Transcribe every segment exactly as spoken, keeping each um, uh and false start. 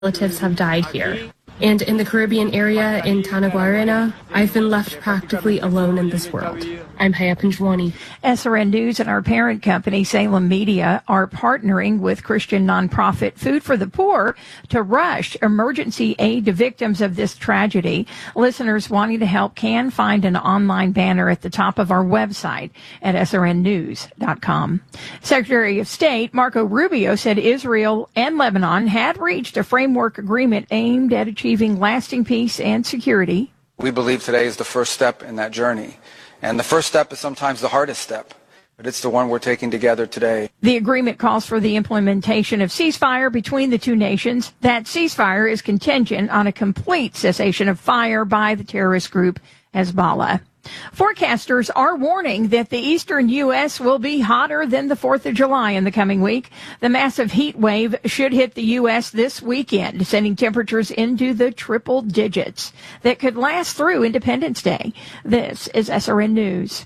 relatives have died here. And in the Caribbean area, in Tanaguarena, I've been left practically alone in this world. I'm Haya Panjwani. S R N News and our parent company, Salem Media, are partnering with Christian nonprofit Food for the Poor to rush emergency aid to victims of this tragedy. Listeners wanting to help can find an online banner at the top of our website at S R N news dot com. Secretary of State Marco Rubio said Israel and Lebanon had reached a framework agreement aimed at achieving lasting peace and security. We believe today is the first step in that journey. And the first step is sometimes the hardest step, but it's the one we're taking together today. The agreement calls for the implementation of ceasefire between the two nations. That ceasefire is contingent on a complete cessation of fire by the terrorist group Hezbollah. Forecasters are warning that the eastern U S will be hotter than the fourth of July in the coming week. The massive heat wave should hit the U S this weekend, sending temperatures into the triple digits that could last through Independence Day. This is S R N News.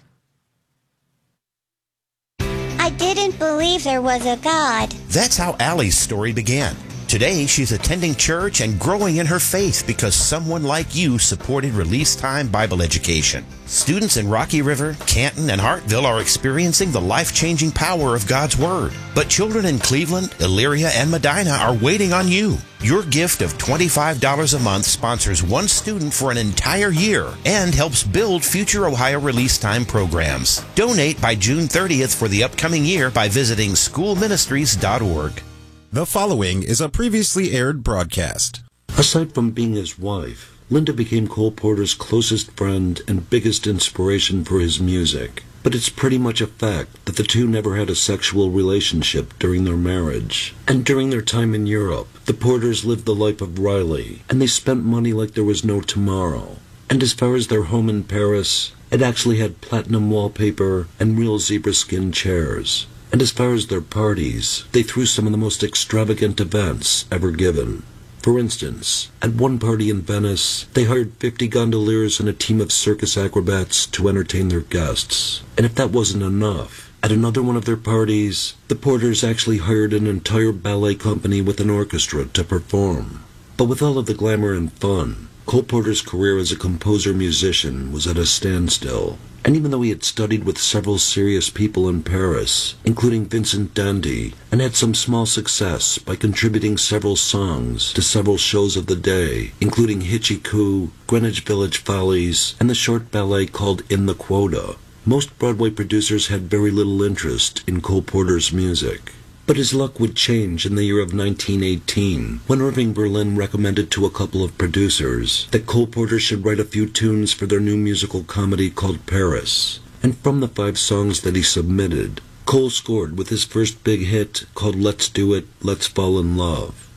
I didn't believe there was a God. That's how Allie's story began. Today, she's attending church and growing in her faith because someone like you supported Release Time Bible Education. Students in Rocky River, Canton, and Hartville are experiencing the life-changing power of God's Word. But children in Cleveland, Elyria, and Medina are waiting on you. Your gift of twenty-five dollars a month sponsors one student for an entire year and helps build future Ohio Release Time programs. Donate by June thirtieth for the upcoming year by visiting school ministries dot org. The following is a previously aired broadcast. Aside from being his wife, Linda became Cole Porter's closest friend and biggest inspiration for his music. But it's pretty much a fact that the two never had a sexual relationship during their marriage. And during their time in Europe, the Porters lived the life of Riley, and they spent money like there was no tomorrow. And as far as their home in Paris, it actually had platinum wallpaper and real zebra skin chairs. And as far as their parties, they threw some of the most extravagant events ever given. For instance, at one party in Venice, they hired fifty gondoliers and a team of circus acrobats to entertain their guests. And if that wasn't enough, at another one of their parties, the Porters actually hired an entire ballet company with an orchestra to perform. But with all of the glamour and fun, Cole Porter's career as a composer-musician was at a standstill. And even though he had studied with several serious people in Paris, including Vincent Dandy, and had some small success by contributing several songs to several shows of the day, including Hitchy Coo, Greenwich Village Follies, and the short ballet called In the Quota, most Broadway producers had very little interest in Cole Porter's music. But his luck would change in the year of nineteen eighteen, when Irving Berlin recommended to a couple of producers that Cole Porter should write a few tunes for their new musical comedy called Paris. And from the five songs that he submitted, Cole scored with his first big hit called Let's Do It, Let's Fall in Love.